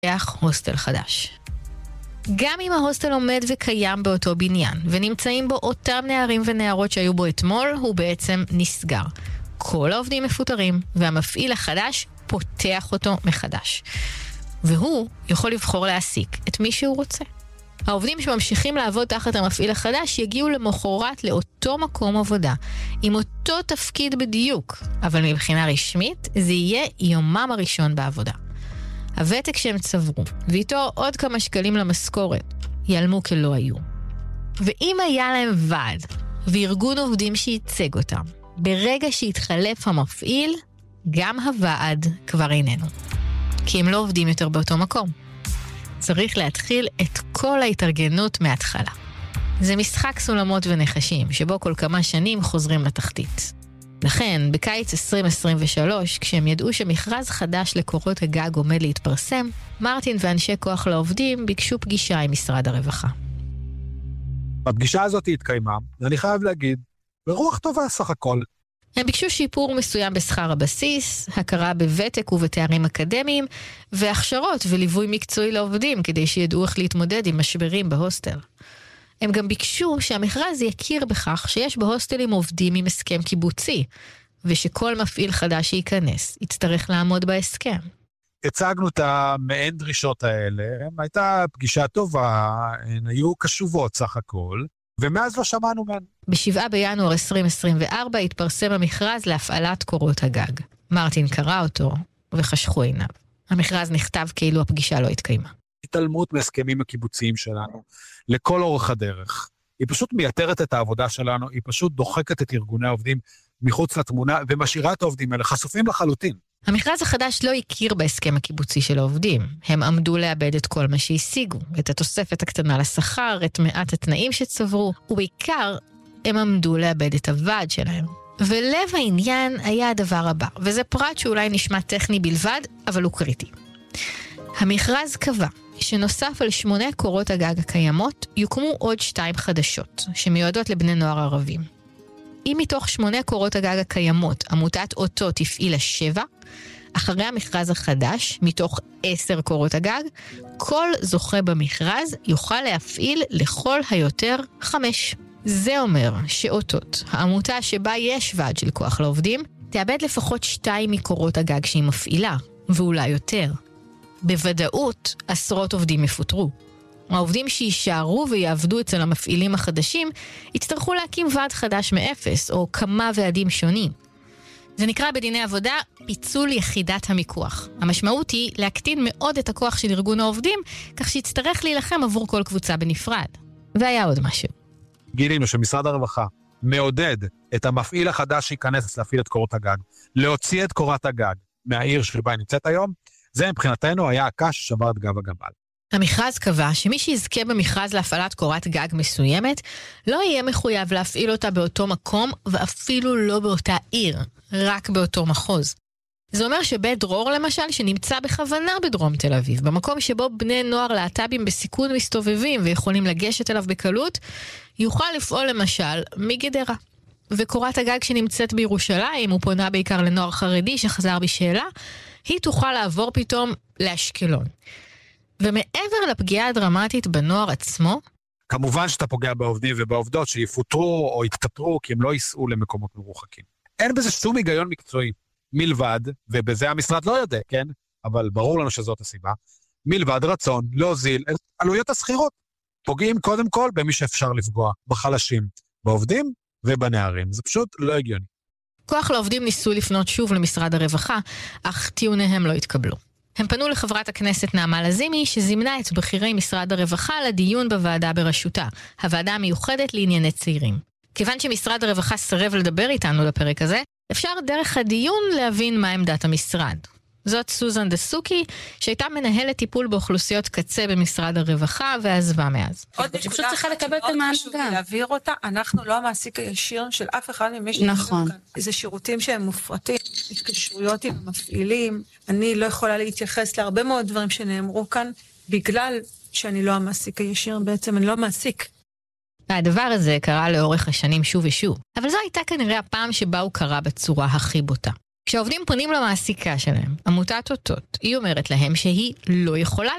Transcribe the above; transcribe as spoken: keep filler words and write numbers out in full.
לפתח הוסטל חדש. גם אם ההוסטל עומד וקיים באותו בניין, ונמצאים בו אותם נערים ונערות שהיו בו אתמול, הוא בעצם נסגר. כל העובדים מפוטרים, והמפעיל החדש פותח אותו מחדש. והוא יכול לבחור להעסיק את מי שהוא רוצה. העובדים שממשיכים לעבוד תחת המפעיל החדש יגיעו למחרת לאותו מקום עבודה, עם אותו תפקיד בדיוק, אבל מבחינה רשמית זה יהיה יומם הראשון בעבודה. הוותק שהם צברו, ואיתו עוד כמה שקלים למשכורת, ייעלמו כלא היו. ואם היה להם ועד, וארגון עובדים שייצג אותם, ברגע שהתחלף המפעיל, גם הוועד כבר איננו. כי הם לא עובדים יותר באותו מקום. צריך להתחיל את כל ההתארגנות מההתחלה. זה משחק סולמות ונחשים, שבו כל כמה שנים חוזרים לתחתית. לכן, בקיץ עשרים עשרים ושלוש, כשהם ידעו שמכרז חדש לקורות הגג עומד להתפרסם, מרטין ואנשי כוח לעובדים ביקשו פגישה עם משרד הרווחה. בפגישה הזאת התקיימה, ואני חייב להגיד, ברוח טובה סך הכל. הם ביקשו שיפור מסוים בשכר הבסיס, הכרה בוותק ובתארים אקדמיים, והכשרות וליווי מקצועי לעובדים, כדי שידעו איך להתמודד עם משברים בהוסטל. הם גם ביקשו שהמכרז יכיר בכך שיש בהוסטלים עובדים עם הסכם קיבוצי, ושכל מפעיל חדש שייכנס יצטרך לעמוד בהסכם. הצגנו את המעין דרישות האלה, הייתה פגישה טובה, הן היו קשובות סך הכל, ומאז לא שמענו מהן. בשבעה בינואר עשרים עשרים וארבע התפרסם המכרז להפעלת קורות הגג. מרטין קרא אותו וחשכו עיניו. המכרז נכתב כאילו הפגישה לא התקיימה. התעלמות מהסכמים הקיבוציים שלנו, לכל אורך הדרך. היא פשוט מייתרת את העבודה שלנו, היא פשוט דוחקת את ארגוני העובדים מחוץ לתמונה, ומשאירה את העובדים האלה חשופים לחלוטין. המכרז החדש לא הכיר בהסכם הקיבוצי של העובדים. הם עמדו לאבד את כל מה שהשיגו, את התוספת הקטנה לשכר, את מעט התנאים שצברו, ובעיקר הם עמדו לאבד את הוועד שלהם. ולב העניין היה הדבר הבא, וזה פרט שאולי נשמע טכני בלבד, אבל הוא קריטי. המכרז קבע שנוסף על שמונה קורות הגג הקיימות, יוקמו עוד שתיים חדשות, שמיועדות לבני נוער ערבים. אם מתוך שמונה קורות הגג הקיימות, עמותת אותו תפעיל השבע, אחרי המכרז החדש, מתוך עשר קורות הגג, כל זוכה במכרז יוכל להפעיל לכל היותר חמש. זה אומר שאותות, העמותה שבה יש ועד של כוח לעובדים, תאבד לפחות שתיים מקורות הגג שהיא מפעילה, ואולי יותר. בוודאות, עשרות עובדים יפוטרו. העובדים שישארו ויעבדו אצל המפעילים החדשים, יצטרכו להקים ועד חדש מאפס, או כמה ועדים שונים. זה נקרא בדיני עבודה פיצול יחידת המיקוח. המשמעות היא להקטין מאוד את הכוח של ארגון העובדים, כך שיצטרך להילחם עבור כל קבוצה בנפרד. והיה עוד משהו. גילינו שמשרד הרווחה מעודד את המפעיל החדש שייכנס להפעיל את קורות הגג, להוציא את קורת הגג מהעיר שבה היא נמצאת היום, זה מבחינתנו היה הקש ששבר את גב הגמל. המכרז קבע שמי שיזכה במכרז להפעלת קורת גג מסוימת, לא יהיה מחויב להפעיל אותה באותו מקום, ואפילו לא באותה עיר, רק באותו מחוז. זה אומר שבית דרור למשל, שנמצא בכוונה בדרום תל אביב, במקום שבו בני נוער להט"בים בסיכון מסתובבים ויכולים לגשת אליו בקלות, יוכל לפעול למשל מגדרה. וקורת הגג שנמצאת בירושלים, הוא פונה בעיקר לנוער חרדי שחזר בשאלה, היא תוכל לעבור פתאום לאשקלון. ומעבר לפגיעה הדרמטית בנוער עצמו, כמובן שאתה פוגע בעובדים ובעובדות שיפוטרו או יתפטרו כי הם לא ייסעו למקומות מרוחקים. אין בזה שום היגיון מקצועי, מלבד, ובזה המשרד לא יודע, כן? אבל ברור לנו שזאת הסיבה, מלבד רצון להוזיל את עלויות הסחירות. פוגעים קודם כל במי שאפשר לפגוע, בחלשים, בעובדים ובנערים. זה פשוט לא הגיוני. כוח לעובדים ניסו לפנות שוב למשרד הרווחה, אך טיעוניהם לא התקבלו. הם פנו לחברת הכנסת נעמה לזימי, שזימנה את בכירי משרד הרווחה לדיון בוועדה בראשותה, הוועדה המיוחדת לענייני צעירים. כיוון שמשרד הרווחה סרב לדבר איתנו לפרק הזה, אפשר דרך הדיון להבין מה עמדת המשרד. זאת סוזן דסוקי, שהייתה מנהלת טיפול באוכלוסיות קצה במשרד הרווחה, ועזבה מאז. עוד פשוט צריכה לקבל את המענגה. להעביר אותה, אנחנו לא המעסיק הישיר של אף אחד ממש. נכון. זה שירותים שהם מופרטים, התקשרויות עם המפעילים. אני לא יכולה להתייחס להרבה מאוד דברים שנאמרו כאן, בגלל שאני לא המעסיק הישיר, בעצם אני לא מעסיק. הדבר הזה קרה לאורך השנים שוב ושוב, אבל זו הייתה כנראה הפעם שבה הוא קרה בצורה הכי בוטה. כשהעובדים פונים למעסיקה שלהם, עמותת אותות, היא אומרת להם שהיא לא יכולה